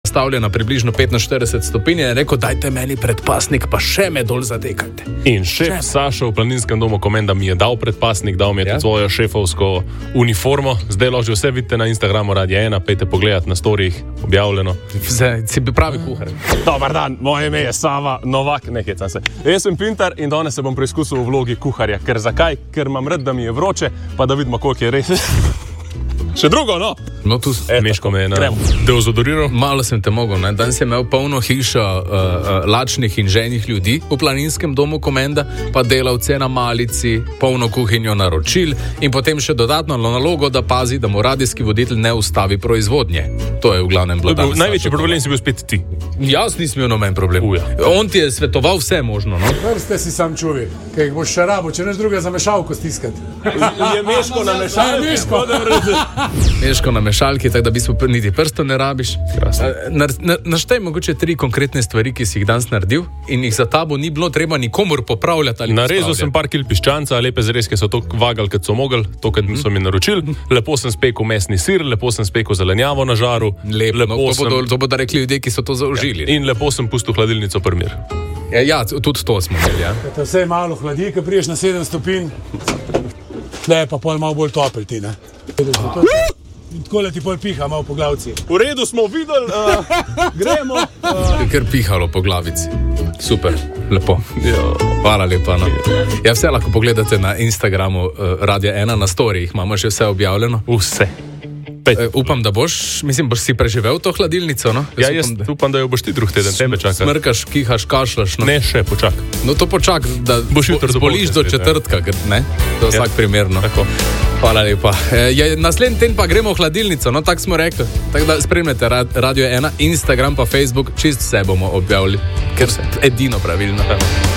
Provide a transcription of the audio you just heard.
stavlja na približno 45 stopinj in je rekel, dajte meni predpasnik, pa še me dol zatekajte. In šef Saša v planinskem domu Komenda mi je dal predpasnik, dal mi je tudi svojo šefovsko uniformo. Zdaj lahko vse vidite na Instagramu Radia 1, pejte pogledat na storijih, objavljeno. Zdaj, si bi pravi kuhar. Dobar dan, moje ime je Sava Novak, ne hecam se. Jaz sem Pintar in danes se bom preizkusil v vlogi kuharja. Ker zakaj? Ker imam rad, da mi je vroče, pa da vidimo, koliko je res. Še drugo, no? No, tu Meško me je na deozodoriral. Malo sem te mogel, ne? Danes je imel polno hišo lačnih in ženih ljudi v planinskem domu Komenda, pa delavce na malici, polno kuhinjo naročil in potem še dodatno nalogo, da pazi, da mu radijski voditelj ne ustavi proizvodnje. To je v glavnem bilo danes. Največji problem si bil spet ti. Jaz nisem imel noben problem. On ti je svetoval vse možno, no? Vrste si sam človek, kaj boš še rabo, če neš druga za mešalko stiskati. Je meško na mešalki. Meško na mešalki, tako da bismo niti prstov ne rabiš. Naštej mogoče 3 konkretne stvari, ki si jih danes naredil in jih za tabo ni bilo treba nikomur popravljati ali narezal sem par kil piščanca, lepe zrezke so to vagali, kad so mogli, to, kad so mi naročili. Lepo sem spekel mesni sir, lepo sem spekel zelenjavo na žaru. To bodo rekli ljudje, ki so to zaužili. In lepo sem pustil hladilnico primir. Ja, tudi to smo imeli, ja. Te vse malo hladi, ko priješ na 7 stopinj, tle pa pol malo bolj topel ti, ne? In tako le ti pol piha malo po glavici. V redu smo videli, gremo. Ker pihalo po glavici. Super, lepo. Hvala lepa. No. Ja, vse lahko pogledate na Instagramu Radia 1, na storijih imamo že vse objavljeno. Vse. Upam, da boš si preživel to hladilnico, no? Jaz upam, da jo boš ti drug teden, tebe čaka. Smrkaš, kihaš, kašlaš, no? Ne, še počak. No to počak, da boš zboliš do četrtka, ne? To vsak primerno. Tako. Hvala lepa. Naslednji teden pa gremo v hladilnico, no tako smo rekli. Tako da spremljate Radio 1, Instagram pa Facebook, čist vse bomo objavili, ker edino pravilno.